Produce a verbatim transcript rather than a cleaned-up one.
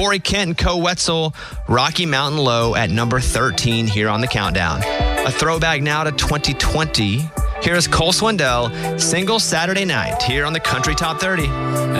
Corey Kent and Co Wetzel, Rocky Mountain Low at number thirteen here on the countdown. A throwback now to twenty twenty. Here's Cole Swindell, Single Saturday Night here on the Country Top thirty.